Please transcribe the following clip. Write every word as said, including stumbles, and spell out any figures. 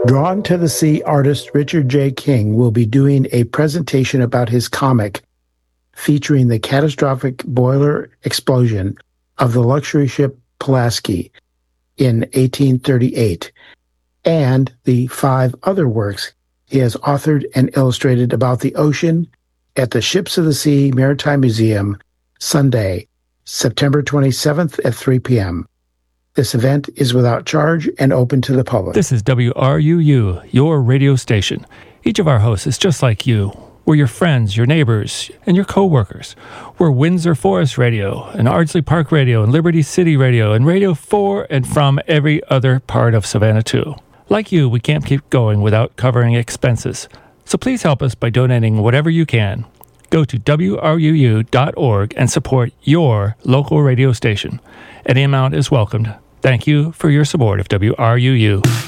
Drawn to the Sea artist Richard J. King will be doing a presentation about his comic featuring the catastrophic boiler explosion of the luxury ship Pulaski in eighteen thirty-eight, and the five other works he has authored and illustrated about the ocean at the Ships of the Sea Maritime Museum, Sunday, September twenty-seventh at three p.m. This event is without charge and open to the public. This is W R U U, your radio station. Each of our hosts is just like you. We're your friends, your neighbors, and your co-workers. We're Windsor Forest Radio, and Ardsley Park Radio, and Liberty City Radio, and radio for and from every other part of Savannah, too. Like you, we can't keep going without covering expenses. So please help us by donating whatever you can. Go to W R U U dot org and support your local radio station. Any amount is welcomed. Thank you for your support of W R U U.